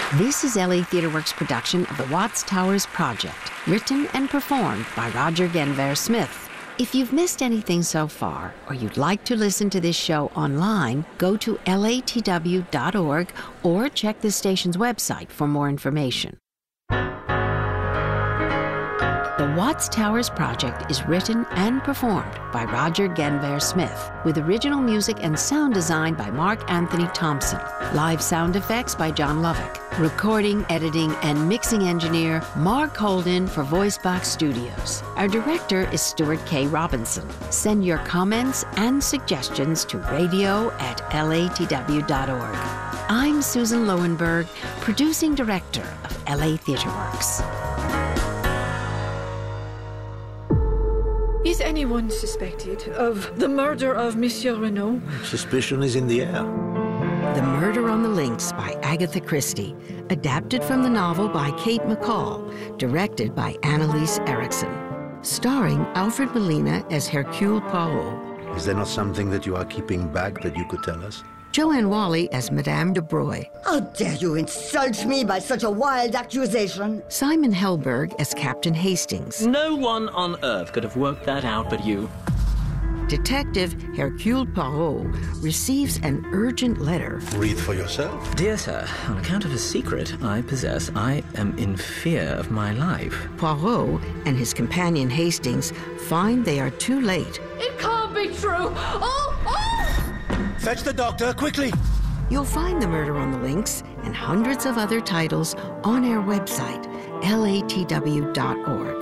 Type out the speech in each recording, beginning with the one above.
This is LA TheatreWorks' production of the Watts Towers Project, written and performed by Roger Genver Smith. If you've missed anything so far, or you'd like to listen to this show online, go to latw.org or check the station's website for more information. The Watts Towers Project is written and performed by Roger Genver Smith, with original music and sound design by Mark Anthony Thompson, live sound effects by John Lovick, recording, editing, and mixing engineer Mark Holden for VoiceBox Studios. Our director is Stuart K. Robinson. Send your comments and suggestions to radio@latw.org. I'm Susan Lowenberg, producing director of LA TheatreWorks. Is anyone suspected of the murder of Monsieur Renault? Suspicion is in the air. The Murder on the Links by Agatha Christie, adapted from the novel by Kate McCall, directed by Annalise Erickson. Starring Alfred Molina as Hercule Poirot. Is there not something that you are keeping back that you could tell us? Joanne Whalley as Madame de Broglie. How dare you insult me by such a wild accusation? Simon Helberg as Captain Hastings. No one on Earth could have worked that out but you. Detective Hercule Poirot receives an urgent letter. Read for yourself. Dear sir, on account of a secret I possess, I am in fear of my life. Poirot and his companion Hastings find they are too late. It can't be true! Oh! Fetch the doctor, quickly! You'll find The Murder on the Links and hundreds of other titles on our website, latw.org.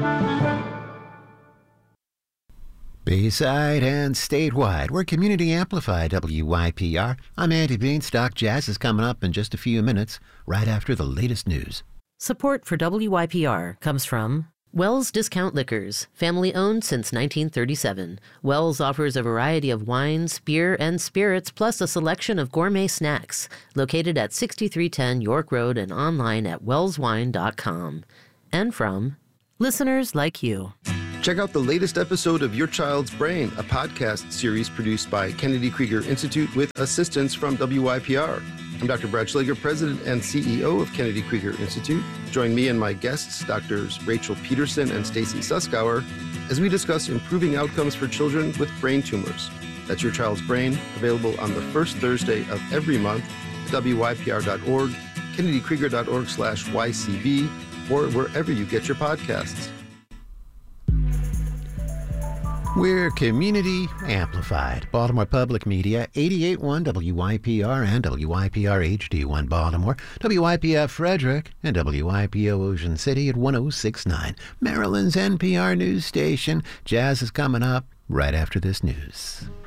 Bayside and statewide, we're Community Amplified WYPR. I'm Andy Beanstalk. Jazz is coming up in just a few minutes, right after the latest news. Support for WYPR comes from Wells Discount Liquors, family owned since 1937. Wells offers a variety of wines, beer, and spirits, plus a selection of gourmet snacks. Located at 6310 York Road and online at wellswine.com. And from listeners like you. Check out the latest episode of Your Child's Brain, a podcast series produced by Kennedy Krieger Institute with assistance from WYPR. I'm Dr. Brad Schlager, President and CEO of Kennedy Krieger Institute. Join me and my guests, Drs. Rachel Peterson and Stacy Suskauer, as we discuss improving outcomes for children with brain tumors. That's Your Child's Brain, available on the first Thursday of every month at WYPR.org, KennedyKrieger.org/YCB, or wherever you get your podcasts. We're Community Amplified. Baltimore Public Media, 88.1 WYPR and WYPR HD1 Baltimore, WYPF Frederick, and WYPO Ocean City at 106.9. Maryland's NPR news station. Jazz is coming up right after this news.